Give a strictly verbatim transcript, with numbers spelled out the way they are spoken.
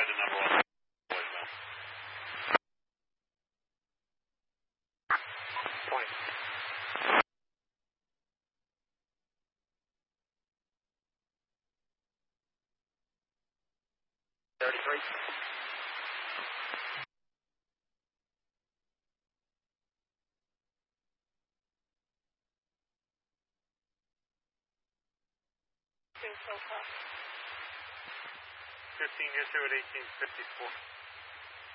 by the number one voicemail. Point. Thirty-three. fifteen, issue at eighteen fifty-four.